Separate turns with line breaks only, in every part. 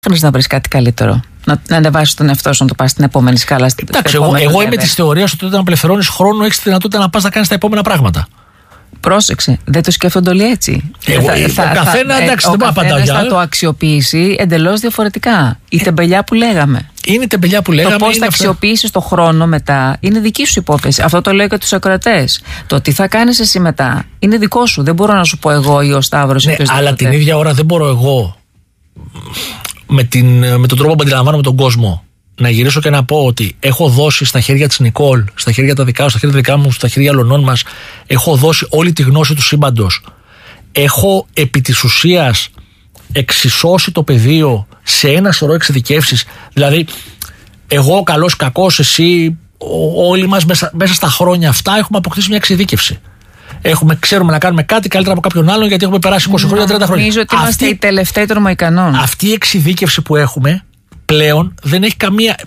να βρει κάτι καλύτερο. Να ανεβάσει τον εαυτό σου, να το πα στην επόμενη σκάλα.
Εντάξει, εγώ είμαι τη θεωρία ότι όταν απελευθερώνει χρόνο, έχει τη δυνατότητα να πα να κάνει τα επόμενα πράγματα.
Πρόσεξε, δεν το σκέφτονται όλοι έτσι.
Ο καθένα, εντάξει, δεν μπορεί να απαντάω.
Θα το αξιοποιήσει εντελώς διαφορετικά. Η τεμπελιά που λέγαμε.
Είναι η τεμπελιά που λέγαμε.
Το πώς θα αξιοποιήσεις το χρόνο μετά είναι δική σου υπόθεση. Αυτό το λέω και τους ακροατές. Το τι θα κάνεις εσύ μετά είναι δικό σου. Δεν μπορώ να σου πω εγώ ή ο Σταύρος.
Ναι, αλλά την ίδια ώρα δεν μπορώ εγώ με τον τρόπο που αντιλαμβάνομαι τον κόσμο να γυρίσω και να πω ότι έχω δώσει στα χέρια της Νικόλ, στα χέρια τα δικά σου, στα χέρια δικά μου, στα χέρια όλων μας, έχω δώσει όλη τη γνώση του σύμπαντος. Έχω επί της ουσίας εξισώσει το πεδίο σε ένα σωρό εξειδικεύσεις. Δηλαδή, εγώ, καλός, κακός, εσύ, όλοι μας μέσα στα χρόνια αυτά έχουμε αποκτήσει μια εξειδίκευση. Ξέρουμε να κάνουμε κάτι καλύτερα από κάποιον άλλον γιατί έχουμε περάσει 20 χρόνια, 30 χρόνια.
Νομίζω ότι είμαστε οι τελευταίοι των Μοϊκανών.
Αυτή η εξειδίκευση που έχουμε πλέον δεν έχει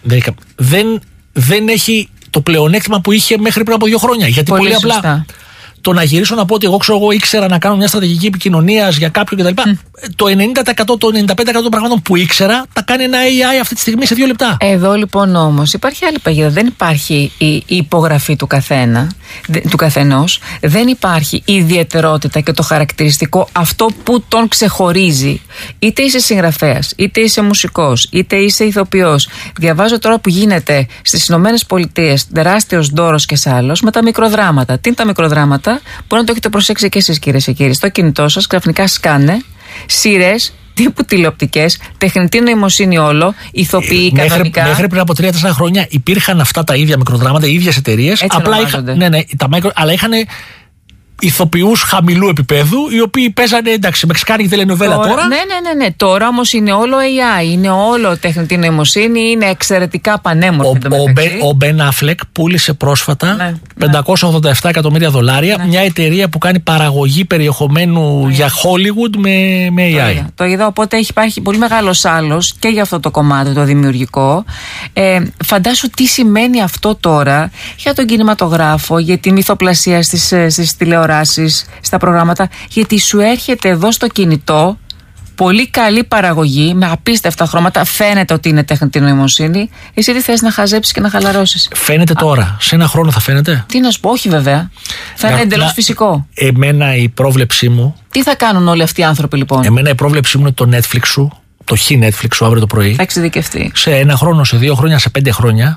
δεν έχει το πλεονέκτημα που είχε μέχρι πριν από 2 χρόνια. Γιατί πολύ απλά το να γυρίσω να πω ότι εγώ ήξερα να κάνω μια στρατηγική επικοινωνίας για κάποιον κτλ. Το 90%, το 95% των πραγμάτων που ήξερα τα κάνει ένα AI αυτή τη στιγμή σε 2 λεπτά.
Εδώ λοιπόν όμως υπάρχει άλλη παγίδα. Δεν υπάρχει η υπογραφή του καθενός. Δεν υπάρχει η ιδιαιτερότητα και το χαρακτηριστικό, αυτό που τον ξεχωρίζει. Είτε είσαι συγγραφέας, είτε είσαι μουσικός, είτε είσαι ηθοποιός. Διαβάζω τώρα που γίνεται στις Ηνωμένες Πολιτείες τεράστιος ντόρος και σάλος με τα μικροδράματα. Τι είναι τα μικροδράματα? Μπορεί να το έχετε προσέξει και εσείς, κυρίες και κύριοι. Στο κινητό σας ξαφνικά σκάνε σειρές τύπου τηλεοπτικές, τεχνητή νοημοσύνη όλο, ηθοποιοί κανονικά.
Μέχρι πριν από 3-4 χρόνια υπήρχαν αυτά τα ίδια μικροδράματα, οι ίδιες εταιρείες. Απλά αλλά είχαν ηθοποιούς χαμηλού επίπεδου, οι οποίοι παίζανε, εντάξει, μεξικάνικη τελενοβέλα τώρα.
Ναι. Τώρα όμως είναι όλο AI, είναι όλο τεχνητή νοημοσύνη, είναι εξαιρετικά πανέμορφη.
Ο Μπεν Αφλεκ πούλησε πρόσφατα $587 εκατομμύρια, μια εταιρεία που κάνει παραγωγή περιεχομένου για Hollywood με AI.
Το είδα, οπότε υπάρχει πολύ μεγάλος άλλος και για αυτό το κομμάτι το δημιουργικό. Φαντάσου τι σημαίνει αυτό τώρα για τον κινηματογράφο, για τη μυθοπλασία στις τηλεοράσεις, στα προγράμματα, γιατί σου έρχεται εδώ στο κινητό πολύ καλή παραγωγή με απίστευτα χρώματα. Φαίνεται ότι είναι τεχνητή νοημοσύνη. Εσύ τι θες, να χαζέψεις και να χαλαρώσεις?
Φαίνεται τώρα. Σε 1 χρόνο θα φαίνεται?
Τι να σου πω, όχι βέβαια. Θα είναι εντελώς φυσικό.
Εμένα η πρόβλεψή μου.
Τι θα κάνουν όλοι αυτοί οι άνθρωποι λοιπόν?
Εμένα η πρόβλεψή μου είναι το Netflix σου, το Netflix σου αύριο το πρωί.
Θα εξειδικευτεί.
Σε 1 χρόνο, σε 2 χρόνια, σε 5 χρόνια,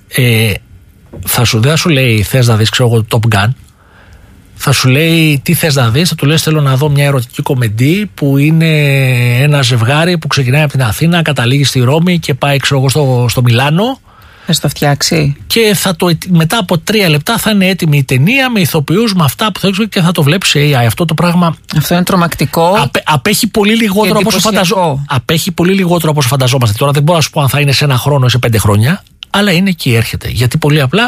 δεν θα σου λέει θες να δεις, ξέρω εγώ, Top Gun. Θα σου λέει τι θες να δεις, θα του λες θέλω να δω μια ερωτική κομμεντή που είναι ένα ζευγάρι που ξεκινάει από την Αθήνα, καταλήγει στη Ρώμη και πάει, ξέρω εγώ, στο Μιλάνο.
Θα το φτιάξει.
Και μετά από 3 λεπτά θα είναι έτοιμη η ταινία με ηθοποιούς, με αυτά που θέλεις και θα το βλέπεις σε AI. Αυτό το πράγμα.
Αυτό είναι τρομακτικό.
Απέχει πολύ λιγότερο από όσο φανταζόμαστε. Τώρα δεν μπορώ να σου πω αν θα είναι σε 1 χρόνο ή σε 5 χρόνια, αλλά είναι εκεί, έρχεται. Γιατί πολύ απλά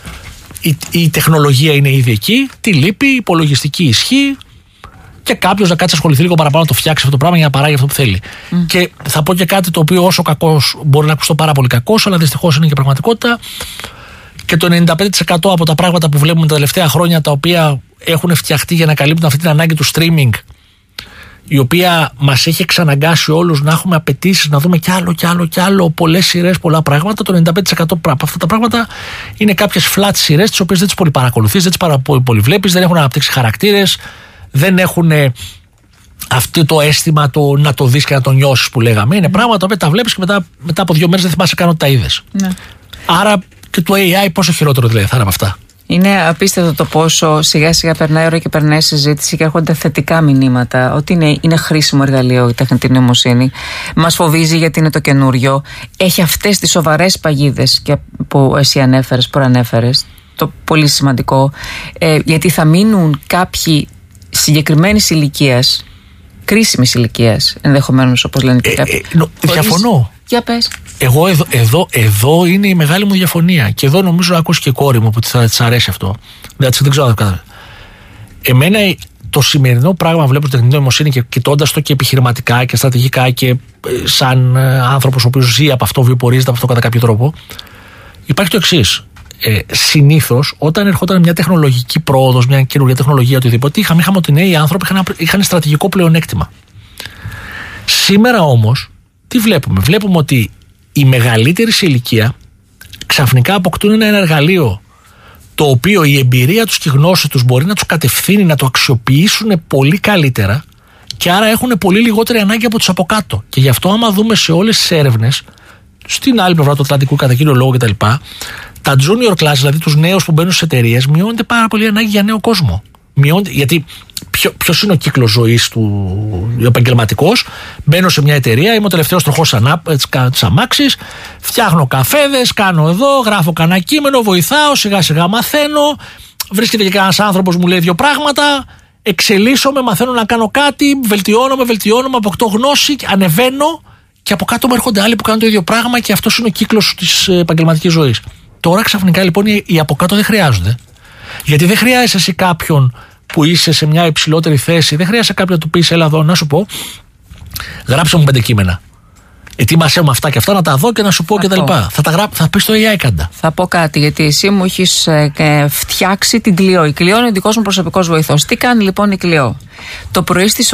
η τεχνολογία είναι ήδη εκεί, τι λείπει, η υπολογιστική ισχύ και κάποιος να κάτσει να ασχοληθεί λίγο παραπάνω να το φτιάξει αυτό το πράγμα για να παράγει αυτό που θέλει. Και θα πω και κάτι το οποίο όσο κακός μπορεί να ακουστώ πάρα πολύ κακός, αλλά δυστυχώς είναι και πραγματικότητα. Και το 95% από τα πράγματα που βλέπουμε τα τελευταία χρόνια, τα οποία έχουν φτιαχτεί για να καλύπτουν αυτή την ανάγκη του streaming, η οποία μας έχει εξαναγκάσει όλους να έχουμε απαιτήσεις να δούμε κι άλλο, πολλές σειρές, πολλά πράγματα. Το 95% από αυτά τα πράγματα είναι κάποιες flat σειρές, τις οποίες δεν τις πολύ παρακολουθείς, δεν τις πολύ βλέπεις, δεν έχουν αναπτύξει χαρακτήρες, δεν έχουν αυτό το αίσθημα το να το δεις και να το νιώσεις που λέγαμε. Είναι πράγματα που τα βλέπεις και μετά από 2 μέρες δεν θυμάσαι καν ότι τα είδες. Ναι. Άρα και το AI πόσο χειρότερο δηλαδή θα είναι από αυτά?
Είναι απίστευτο το πόσο σιγά σιγά περνάει ώρα και περνάει συζήτηση και έρχονται θετικά μηνύματα ότι είναι χρήσιμο εργαλείο η τεχνητή νοημοσύνη. Μας φοβίζει γιατί είναι το καινούριο. Έχει αυτές τις σοβαρές παγίδες που εσύ προανέφερες. Το πολύ σημαντικό. Γιατί θα μείνουν κάποιοι συγκεκριμένης ηλικίας, κρίσιμης ηλικίας ενδεχομένως, όπως λένε και κάποιοι.
Διαφωνώ.
Για πες.
Εγώ εδώ είναι η μεγάλη μου διαφωνία. Και εδώ νομίζω να ακούσει και η κόρη μου που θα της αρέσει αυτό. Δεν ξέρω. Εμένα το σημερινό πράγμα βλέπω την τεχνητή νοημοσύνη και κοιτώντας το και επιχειρηματικά και στρατηγικά και σαν άνθρωπος ο οποίος ζει από αυτό, βιοπορίζεται από αυτό κατά κάποιο τρόπο, υπάρχει το εξής. Συνήθως όταν ερχόταν μια τεχνολογική πρόοδος, μια καινούργια τεχνολογία, οτιδήποτε, είχαμε ότι οι νέοι άνθρωποι είχαν στρατηγικό πλεονέκτημα. Σήμερα όμως τι βλέπουμε? Βλέπουμε ότι οι μεγαλύτεροι σε ηλικία ξαφνικά αποκτούν ένα εργαλείο το οποίο η εμπειρία τους και η γνώση τους μπορεί να τους κατευθύνει να το αξιοποιήσουν πολύ καλύτερα και άρα έχουν πολύ λιγότερη ανάγκη από τους από κάτω. Και γι' αυτό άμα δούμε σε όλες τις έρευνες, στην άλλη πλευρά του Ατλαντικού κατά κύριο λόγο κτλ., τα junior class, δηλαδή τους νέους που μπαίνουν σε εταιρείες, μειώνεται πάρα πολύ ανάγκη για νέο κόσμο. Γιατί ποιος είναι ο κύκλος ζωής του επαγγελματικός? Μπαίνω σε μια εταιρεία, είμαι ο τελευταίος τροχός της αμάξης, φτιάχνω καφέδες, κάνω εδώ, γράφω κανένα κείμενο, βοηθάω, σιγά σιγά μαθαίνω, βρίσκεται και κανένας άνθρωπος μου λέει δύο πράγματα, εξελίσσομαι, μαθαίνω να κάνω κάτι, βελτιώνομαι, αποκτώ γνώση, ανεβαίνω και από κάτω μου έρχονται άλλοι που κάνουν το ίδιο πράγμα και αυτός είναι ο κύκλος της επαγγελματικής ζωής. Τώρα ξαφνικά λοιπόν οι από κάτω δεν χρειάζονται. Γιατί δεν χρειάζεσαι εσύ κάποιον που είσαι σε μια υψηλότερη θέση, δεν χρειάζεσαι κάποιον να του πεις έλα εδώ να σου πω, γράψε μου 5 κείμενα. Ετοίμασέ μου αυτά και αυτά να τα δω και να σου πω κτλ. Θα πεις το AI κάντα.
Θα πω κάτι, γιατί εσύ μου έχεις φτιάξει την Κλειό. Η Κλειό είναι ο δικός μου προσωπικός βοηθός. Τι κάνει λοιπόν η Κλειό? Το πρωί στις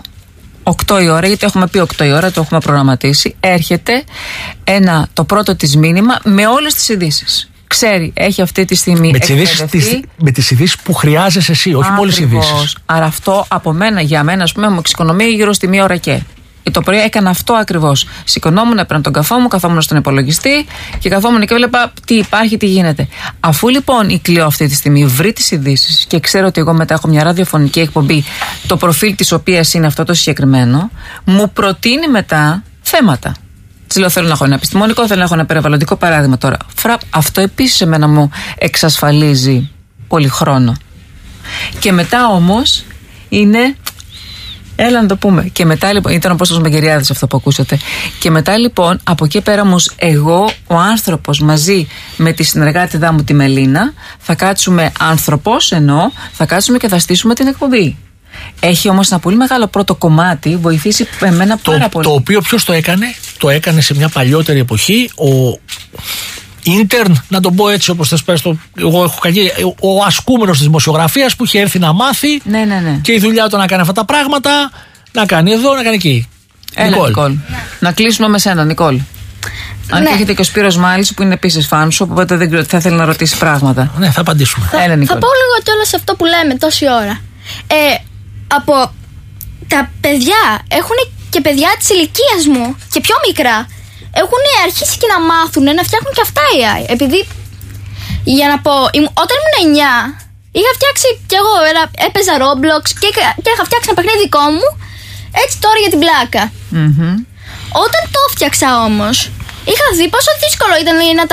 8 η ώρα, γιατί έχουμε πει 8 η ώρα, το έχουμε προγραμματίσει, έρχεται το πρώτο της μήνυμα με όλες τις ειδήσεις. Ξέρει, έχει αυτή τη στιγμή
με τις ειδήσεις που χρειάζεσαι εσύ, όχι με όλες τις ειδήσεις.
Άρα αυτό από μένα, για μένα, ας πούμε, μου εξοικονομεί γύρω στη 1 ώρα και. Το πρωί έκανα αυτό ακριβώς. Σηκωνόμουν, έπαιρνα τον καφό μου, καθόμουν στον υπολογιστή και καθόμουν και έβλεπα τι υπάρχει, τι γίνεται. Αφού λοιπόν η Κλειό αυτή τη στιγμή βρει τις ειδήσεις και ξέρω ότι εγώ μετά έχω μια ραδιοφωνική εκπομπή, το προφίλ της οποίας είναι αυτό το συγκεκριμένο, μου προτείνει μετά θέματα. Της λέω: θέλω να έχω ένα επιστημονικό, θέλω να έχω ένα περιβαλλοντικό παράδειγμα τώρα. Αυτό επίσης εμένα μου εξασφαλίζει πολύ χρόνο. Και μετά όμως είναι. Έλα να το πούμε. Και μετά λοιπόν, ήταν ο Πόστος Μεγκεριάδης αυτό που ακούσατε. Και μετά λοιπόν, από εκεί πέρα όμως, εγώ, ο άνθρωπος, μαζί με τη συνεργάτηδά μου τη Μελίνα, θα κάτσουμε, άνθρωπος εννοώ, θα κάτσουμε και θα στήσουμε την εκπομπή. Έχει όμως ένα πολύ μεγάλο πρώτο κομμάτι, βοηθήσει εμένα πάρα πολύ.
Το οποίο ποιος το έκανε? Το έκανε σε μια παλιότερη εποχή ο intern, να τον πω έτσι όπως θες πες το, εγώ έχω ο ασκούμενος της δημοσιογραφίας που είχε έρθει να μάθει.
Ναι.
Και η δουλειά του να κάνει αυτά τα πράγματα, να κάνει εδώ, να κάνει εκεί.
Έλα, Νικόλ. Να κλείσουμε με σένα, Νικόλ. Αν και έχετε και ο Σπύρος Μάλης που είναι επίσης φαν σου, οπότε δεν ξέρω τι θα θέλει να ρωτήσει πράγματα.
Ναι, θα απαντήσουμε.
Θα πω λίγο κιόλας σε αυτό που λέμε τόση ώρα. Από τα παιδιά, έχουν και παιδιά της ηλικίας μου και πιο μικρά, έχουν αρχίσει και να μάθουν να φτιάχνουν και αυτά AI. Επειδή, για να πω, όταν ήμουν 9, είχα φτιάξει κι εγώ, έπαιζα Roblox και είχα φτιάξει ένα παιχνίδι δικό μου, έτσι τώρα για την πλάκα. Όταν το φτιάξα όμως, είχα δει πόσο δύσκολο ήταν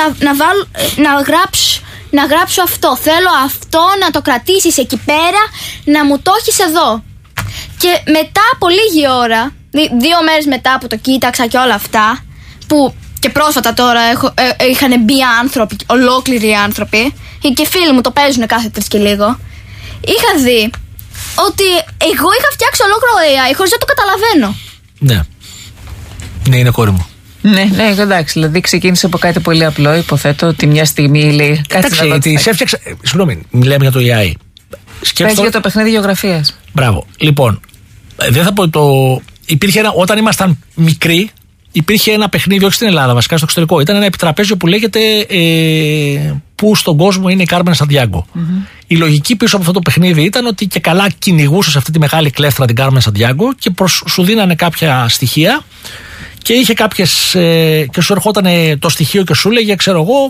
να γράψω αυτό. Θέλω αυτό να το κρατήσεις εκεί πέρα, να μου το έχεις εδώ. Και μετά από λίγη ώρα, 2 μέρες μετά που το κοίταξα και όλα αυτά, που και πρόσφατα τώρα είχαν μπει άνθρωποι, ολόκληροι άνθρωποι, και φίλοι μου το παίζουν κάθε 3 και λίγο, είχα δει ότι εγώ είχα φτιάξει ολόκληρο AI χωρίς να το καταλαβαίνω.
Ναι, είναι κόρη μου.
Ναι, εντάξει, δηλαδή ξεκίνησε από κάτι πολύ απλό. Υποθέτω ότι μια στιγμή λέει.
Εντάξει, τη έφτιαξα. Συγγνώμη, μιλάμε για το AI.
Πες για το παιχνίδι γεωγραφίας.
Μπράβο. Λοιπόν, δεν θα πω όταν ήμασταν μικροί, υπήρχε ένα παιχνίδι, όχι στην Ελλάδα, βασικά στο εξωτερικό. Ήταν ένα επιτραπέζιο που λέγεται Πού στον κόσμο είναι η Κάρμεν Σαντιάγκο. Η λογική πίσω από αυτό το παιχνίδι ήταν ότι και καλά κυνηγούσε σε αυτή τη μεγάλη κλέφτρα την Κάρμεν Σαντιάγκο και σου δίνανε κάποια στοιχεία και είχε και σου ερχόταν το στοιχείο και σου λέγε, ξέρω εγώ,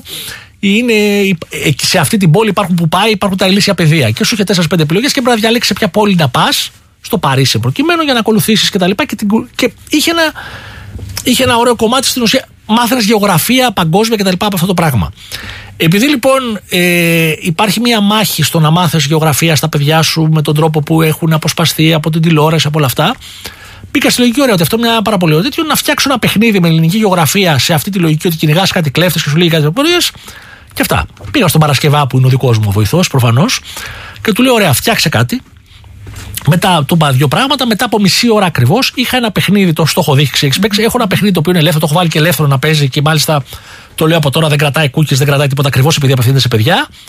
σε αυτή την πόλη υπάρχουν τα ηλίσια παιδεία. Και σου είχε 4-5 επιλογές και πρέπει να διαλέξεις σε ποια πόλη να πας, στο Παρίσι προκειμένου, για να ακολουθήσεις κτλ. Και είχε ένα ωραίο κομμάτι, στην ουσία μάθαινες γεωγραφία παγκόσμια κτλ. Από αυτό το πράγμα. Επειδή λοιπόν υπάρχει μια μάχη στο να μάθεις γεωγραφία στα παιδιά σου με τον τρόπο που έχουν αποσπαστεί από την τηλεόραση, από όλα αυτά, μπήκα στη λογική, ωραία, ότι αυτό είναι ένα πάρα πολύ ωραίο τέτοιο, να φτιάξω ένα παιχνίδι με ελληνική γεωγραφία σε αυτή τη λογική ότι κυνηγάς κάτι κλέφτες και σου λέει κάτι πληροφορίες και αυτά. Πήγα στον Παρασκευά που είναι ο δικός μου βοηθός προφανώς και του λέω, ωραία, φτιάξε κάτι. Μετά του είπα 2 πράγματα, μετά από μισή ώρα ακριβώς είχα ένα παιχνίδι, το έχω δείξει, έχω ένα παιχνίδι το οποίο είναι ελεύθερο, το έχω βάλει και ελεύθερο να παίζει και μάλιστα το λέω από τώρα, δεν κρατάει cookies, δεν κρατάει τίποτα ακριβώς επειδή απευθύνεται σε παιδιά.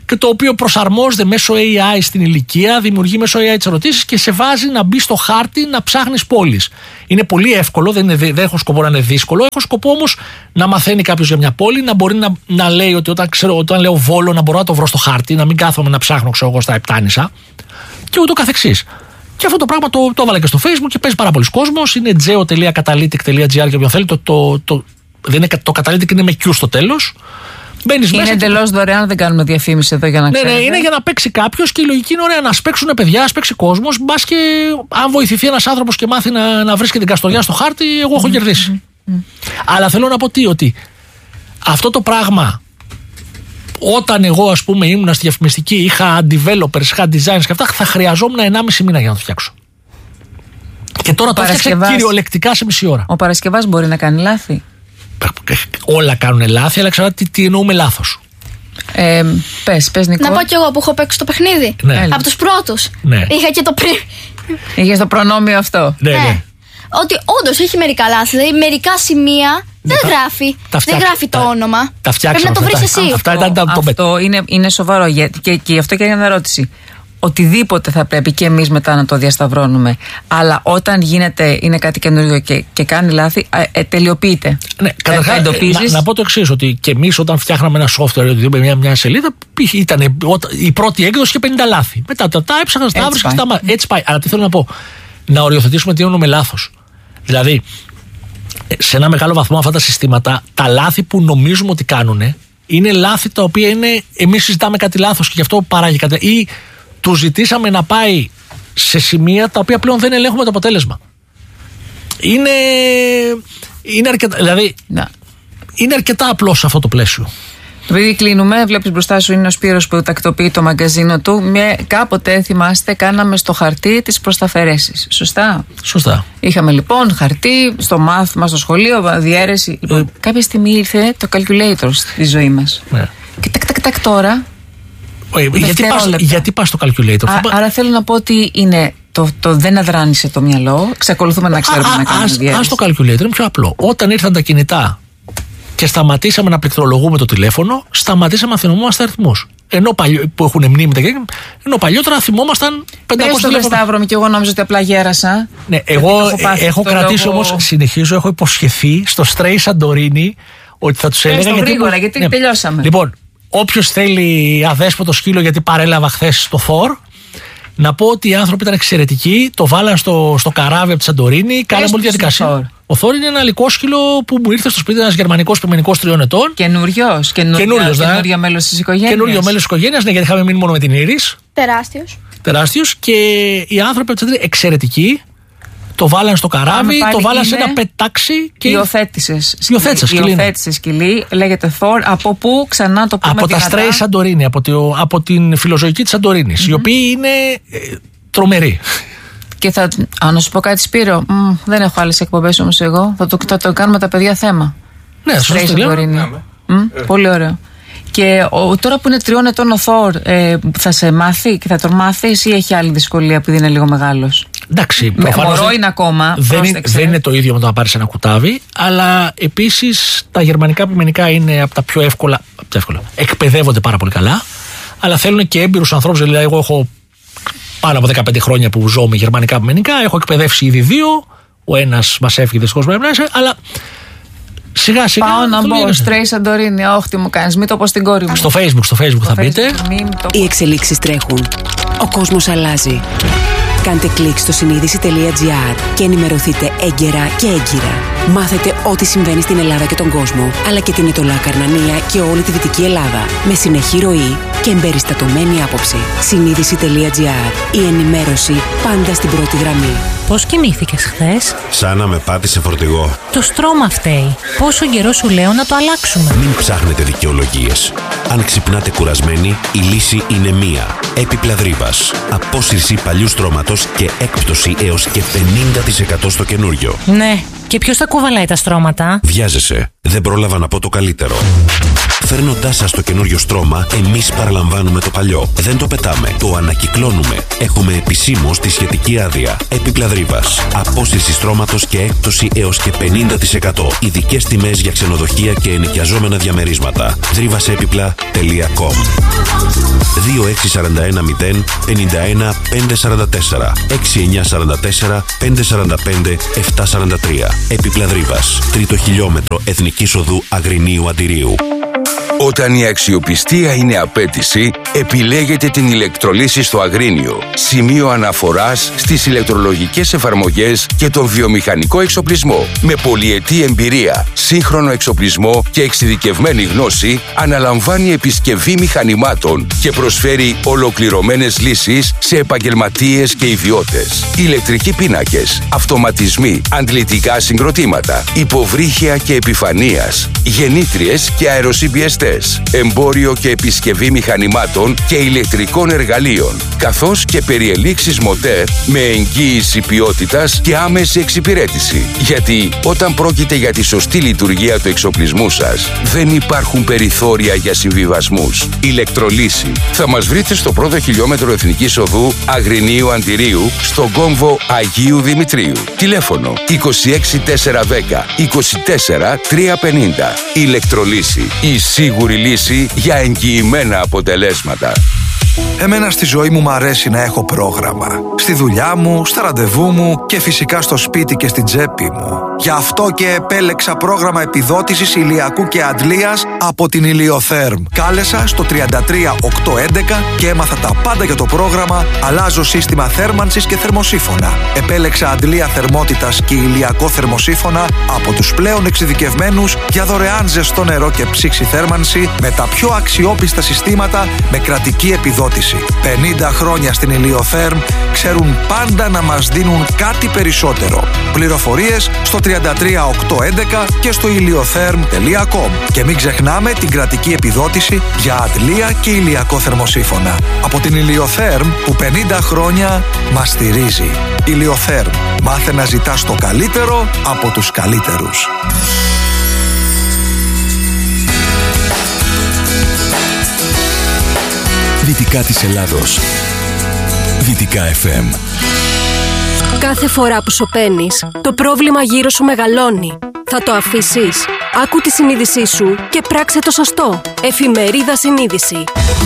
και το οποίο προσαρμόζεται μέσω AI στην ηλικία, δημιουργεί μέσω AI τις ερωτήσεις και σε βάζει να μπει στο χάρτη να ψάχνεις πόλεις. Είναι πολύ εύκολο, δεν έχω σκοπό να είναι δύσκολο. Έχω σκοπό όμως να μαθαίνει κάποιος για μια πόλη, να μπορεί να λέει ότι όταν λέω Βόλο να μπορώ να το βρω στο χάρτη, να μην κάθομαι να ψάχνω εγώ στα Επτάνησα και ούτω καθεξής. Και αυτό το πράγμα το έβαλα και στο Facebook και παίζει πάρα πολλοί κόσμος. Είναι geo.catalytic.gr για όποιον θέλει. Το Catalytic είναι με Q στο τέλος.
Είναι εντελώς δωρεάν, δεν κάνουμε διαφήμιση εδώ για να ξέρετε.
Ναι, είναι για να παίξει κάποιος και η λογική είναι ωραία να παίξουν παιδιά, να παίξει κόσμος. Μπας και αν βοηθηθεί ένας άνθρωπος και μάθει να βρίσκει την καστοριά στο χάρτη, εγώ έχω κερδίσει. Αλλά θέλω να πω ότι αυτό το πράγμα, όταν εγώ ας πούμε ήμουν στη διαφημιστική, είχα developers, είχα designers και αυτά, θα χρειαζόμουν 1,5 μήνα για να το φτιάξω. Και τώρα το έφτιαξα κυριολεκτικά σε μισή ώρα.
Ο Παρασκευάς μπορεί να κάνει λάθη.
Όλα κάνουν λάθη, αλλά ξέρετε τι εννοούμε λάθος.
Πες Νικό.
Να πω κι εγώ που έχω παίξει το παιχνίδι.
Ναι.
Από τους πρώτους.
Ναι.
Είχα και το πριν.
Είχες το προνόμιο αυτό.
Ναι.
Ότι όντως έχει μερικά λάθη. Δηλαδή μερικά σημεία δεν γράφει. Δεν γράφει το όνομα. Πρέπει να το βρεις εσύ.
Αυτό είναι σοβαρό. Και γι' αυτό και μια ερώτηση. Οτιδήποτε θα πρέπει και εμείς μετά να το διασταυρώνουμε. Αλλά όταν είναι κάτι καινούριο και κάνει λάθη, τελειοποιείται.
Ναι, καταρχάς, να πω το εξής, ότι και εμείς όταν φτιάχναμε ένα software, μια σελίδα, ήταν η πρώτη έκδοση και 50 λάθη. Μετά τα έψαχνα, τα έβρισκα, έτσι πάει. Αλλά τι θέλω να πω, να οριοθετήσουμε τι εννοούμε λάθος. Δηλαδή, σε ένα μεγάλο βαθμό αυτά τα συστήματα, τα λάθη που νομίζουμε ότι κάνουν είναι λάθη τα οποία εμείς συζητάμε κάτι λάθος και γι' αυτό παράγει κάτι. Ή του ζητήσαμε να πάει σε σημεία τα οποία πλέον δεν ελέγχουμε το αποτέλεσμα. Είναι αρκετά, δηλαδή, είναι αρκετά απλό σε αυτό το πλαίσιο.
Επειδή κλείνουμε, βλέπεις μπροστά σου είναι ο Σπύρος που τακτοποιεί το μαγκαζίνο του. Κάποτε, θυμάστε, κάναμε στο χαρτί τις προσταφαιρέσεις. Σωστά. Είχαμε λοιπόν χαρτί στο μάθημα, στο σχολείο, διαίρεση. Λοιπόν, κάποια στιγμή ήρθε το calculator στη ζωή μας.
Ναι.
Και τακ τώρα.
Γιατί πας στο calculator?
Άρα θέλω να πω ότι είναι το δεν αδράνησε το μυαλό. Εξακολουθούμε να ξέρουμε να κάνουμε διαίρεση.
Ας το calculator είναι πιο απλό. Όταν ήρθαν τα κινητά και σταματήσαμε να πληκτρολογούμε το τηλέφωνο, σταματήσαμε να θυμόμαστε αριθμούς. Που έχουν μνήμη τα κινητά, ενώ παλιότερα θυμόμασταν 500
τηλέφωνα. Σταύρο μου, και εγώ νόμιζα ότι απλά γέρασα.
Ναι, εγώ έχω κρατήσει όμως, συνεχίζω, έχω υποσχεθεί στο Stray Santorini ότι θα τους έλεγα.
Γρήγορα, γιατί τελειώσαμε.
Λοιπόν, όποιος θέλει αδέσποτο σκύλο, γιατί παρέλαβα χθες το Thor, να πω ότι οι άνθρωποι ήταν εξαιρετικοί, το βάλαν στο καράβι από τη Σαντορίνη, κάναν πολλή διαδικασία. Ο Thor είναι ένα λυκόσκυλο που μου ήρθε στο σπίτι, ένας γερμανικός πεμενικός 3 ετών.
Καινούριο μέλος της οικογένειας.
Καινούριο μέλος της οικογένειας, ναι, γιατί είχαμε μείνει μόνο με την Ήρης. Τεράστιος. Και οι άνθρωποι από τη Σαντορίνη εξαιρετικοί. Το βάλαν στο καράβι, το βάλαν σε ένα πετάξι και.
Υιοθέτησε σκυλί. Λέγεται Thor. Από πού ξανά το πούμε?
Από τα Stray Santorini, από την φιλοζωική της Σαντορίνης, οι οποίοι είναι τρομεροί.
Και να σου πω κάτι, Σπύρο, δεν έχω άλλες εκπομπές όμως εγώ. Θα το κάνουμε τα παιδιά θέμα.
Ναι, σωστά.
Πολύ ωραίο. Και τώρα που είναι 3 ετών ο Thor, θα σε μάθει και θα τον μάθεις ή έχει άλλη δυσκολία επειδή είναι λίγο μεγάλος?
Εντάξει,
προφανώς είναι ακόμα.
Δεν είναι το ίδιο με το να πάρεις ένα κουτάβι, αλλά επίσης τα γερμανικά πειμενικά είναι από τα πιο εύκολα. Εκπαιδεύονται πάρα πολύ καλά, αλλά θέλουν και έμπειρους ανθρώπους. Δηλαδή, εγώ έχω πάνω από 15 χρόνια που ζω με γερμανικά πειμενικά, έχω εκπαιδεύσει ήδη 2. Ο ένας μας έφυγε δυστυχώς, πρέπει να είσαι, αλλά. Σιγά σιγά.
Πάω να μπω. Stray Santorini. Όχι, τι μου κάνεις. Μην το πω στην κόρη μου.
Στο Facebook θα μπείτε.
Οι εξελίξεις τρέχουν. Ο κόσμος αλλάζει. Κάντε κλικ στο συνείδηση.gr και ενημερωθείτε έγκαιρα και έγκυρα. Μάθετε ό,τι συμβαίνει στην Ελλάδα και τον κόσμο, αλλά και την Ιτωλά Καρνανία και όλη τη Δυτική Ελλάδα. Με συνεχή ροή και εμπεριστατωμένη άποψη. Συνείδηση.gr. Η ενημέρωση πάντα στην πρώτη γραμμή.
Πώς κοιμήθηκες χθες?
Σαν να με πάτησε φορτηγό.
Το στρώμα φταίει. Πόσο καιρό σου λέω να το αλλάξουμε?
Μην ψάχνετε δικαιολογίες. Αν ξυπνάτε κουρασμένοι, η λύση είναι μία. Έπιπλα Δρύβας. Απόσυρση παλιού στρώματος και έκπτωση έως και 50% στο καινούριο.
Ναι. Και ποιος θα κουβαλάει τα στρώματα?
Βιάζεσαι. Δεν πρόλαβα να πω το καλύτερο. Φέρνοντάς σας το καινούριο στρώμα, εμείς παραλαμβάνουμε το παλιό. Δεν το πετάμε, το ανακυκλώνουμε. Έχουμε επισήμως τη σχετική άδεια. Έπιπλα Δρύβας. Απόσυρση στρώματος και έκπτωση έως και 50%. Ειδικές τιμές για ξενοδοχεία και ενοικιαζόμενα διαμερίσματα. Δρύβασέπιπλα.com 2641 051 544 6944 545 743. Έπιπλα Δρύβας. Τρίτο χιλιόμετρο Εθνικής Οδού Αγρινίου Αντιρίου.
Όταν η αξιοπιστία είναι απέτηση, επιλέγετε την ηλεκτρολύση στο Αγρίνιο. Σημείο αναφοράς στις ηλεκτρολογικές εφαρμογές και τον βιομηχανικό εξοπλισμό. Με πολυετή εμπειρία, σύγχρονο εξοπλισμό και εξειδικευμένη γνώση, αναλαμβάνει επισκευή μηχανημάτων και προσφέρει ολοκληρωμένες λύσεις σε επαγγελματίες και ιδιώτες. Ηλεκτρικοί πίνακες, αυτοματισμοί, αντλητικά συγκροτήματα, υποβρύχια και επιφανείας, γεννήτριες και αεροσυμπιεστές, εμπόριο και επισκευή μηχανημάτων και ηλεκτρικών εργαλείων, καθώς και περιελήξεις μοτέρ με εγγύηση ποιότητας και άμεση εξυπηρέτηση. Γιατί όταν πρόκειται για τη σωστή λειτουργία του εξοπλισμού σας, δεν υπάρχουν περιθώρια για συμβιβασμούς. Ηλεκτρολύση. Θα μας βρείτε στο πρώτο χιλιόμετρο Εθνικής Οδού Αγρινίου Αντιρίου, στον κόμβο Αγίου Δημητρίου. Τηλέφωνο 26410 24 350. Ηλεκτρολύση. Η σίγουρη λύση για εγγυημένα αποτελέσματα.
Εμένα στη ζωή μου αρέσει να έχω πρόγραμμα. Στη δουλειά μου, στα ραντεβού μου και φυσικά στο σπίτι και στην τσέπη μου. Γι' αυτό και επέλεξα πρόγραμμα επιδότησης ηλιακού και αντλίας από την Ηλιοθέρμ. Κάλεσα στο 33811 και έμαθα τα πάντα για το πρόγραμμα. Αλλάζω σύστημα θέρμανσης και θερμοσύφωνα. Επέλεξα αντλία θερμότητας και ηλιακό θερμοσύφωνα από τους πλέον εξειδικευμένους για δωρεάν ζεστό νερό και ψήξη θέρμανση με τα πιο αξιόπιστα συστήματα με κρατική επιδότηση. 50 χρόνια στην Ηλιοθέρμ ξέρουν πάντα να μας δίνουν κάτι περισσότερο. Πληροφορίες στο 33811 και στο iliotherm.com. Και μην ξεχνάμε την κρατική επιδότηση για αντλία και ηλιακό θερμοσύφωνα. Από την Ηλιοθέρμ που 50 χρόνια μας στηρίζει. Ηλιοθέρμ. Μάθε να ζητάς το καλύτερο από τους καλύτερους.
Δυτικά της Ελλάδος. Δυτικά FM.
Κάθε φορά που σωπαίνεις, το πρόβλημα γύρω σου μεγαλώνει. Θα το αφήσεις? Άκου τη συνείδησή σου και πράξε το σωστό. Εφημερίδα Συνείδηση.